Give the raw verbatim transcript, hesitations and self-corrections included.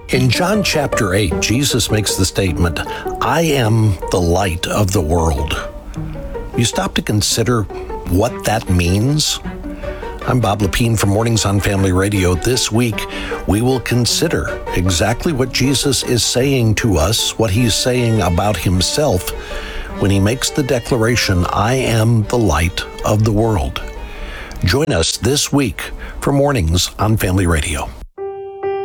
In John chapter eight, Jesus makes the statement, "I am the light of the world." You stop to consider what that means? I'm Bob Lepine from Mornings on Family Radio. This week, we will consider exactly what Jesus is saying to us, what he's saying about himself when he makes the declaration, "I am the light of the world." Join us this week for Mornings on Family Radio.